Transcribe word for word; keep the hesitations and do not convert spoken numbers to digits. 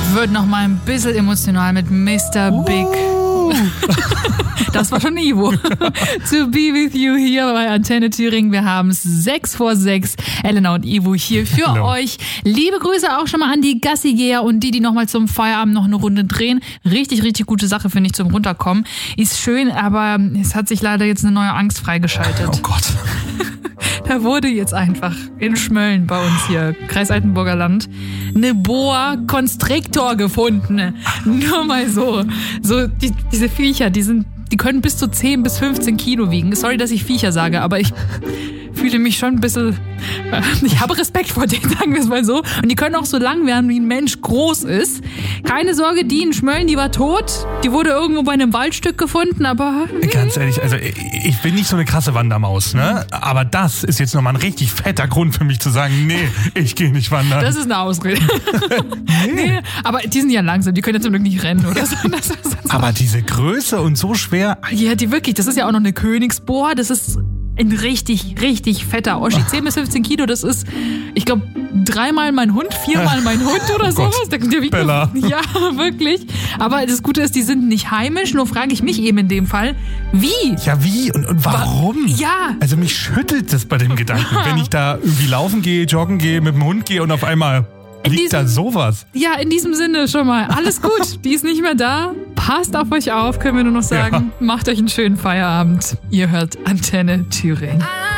wird noch mal ein bisschen emotional mit Mister Uh. Big. Das war schon Ivo. To be with you hier bei Antenne Thüringen. Wir haben es sechs vor sechs. Elena und Ivo hier für Hello. euch. Liebe Grüße auch schon mal an die Gassigeher und die, die nochmal zum Feierabend noch eine Runde drehen. Richtig, richtig gute Sache, finde ich, zum Runterkommen. Ist schön, aber es hat sich leider jetzt eine neue Angst freigeschaltet. Oh Gott. Da wurde jetzt einfach in Schmölln bei uns hier, Kreis Altenburger Land, eine Boa Constrictor gefunden. Nur mal so. So, die, diese Viecher, die sind, die können bis zu zehn bis fünfzehn Kilo wiegen. Sorry, dass ich Viecher sage, aber ich fühle mich schon ein bisschen, ich habe Respekt vor denen, sagen wir es mal so. Und die können auch so lang werden, wie ein Mensch groß ist. Keine Sorge, die in Schmölln, die war tot. Die wurde irgendwo bei einem Waldstück gefunden, aber... Ganz ehrlich, also ich bin nicht so eine krasse Wandermaus, ne? Aber das ist jetzt nochmal ein richtig fetter Grund für mich zu sagen, nee, ich gehe nicht wandern. Das ist eine Ausrede. nee. nee. Aber die sind ja langsam, die können ja zum Glück nicht rennen oder so. Das, das, das aber diese Größe und so schwer... Ja, die wirklich, das ist ja auch noch eine Königsboa, das ist... Ein richtig, richtig fetter Oschi. zehn bis fünfzehn Kilo, das ist, ich glaube, dreimal mein Hund, viermal mein Hund oder oh sowas. Gott, der wiegt Bella. Ja, wirklich. Aber das Gute ist, die sind nicht heimisch, nur frage ich mich eben in dem Fall, wie? Ja, wie und, und warum? Ja. Also mich schüttelt das bei dem Gedanken, wenn ich da irgendwie laufen gehe, joggen gehe, mit dem Hund gehe und auf einmal... Liegt diesem, da sowas? Ja, in diesem Sinne schon mal. Alles gut. Die ist nicht mehr da. Passt auf euch auf, können wir nur noch sagen. Ja. Macht euch einen schönen Feierabend. Ihr hört Antenne Thüringen.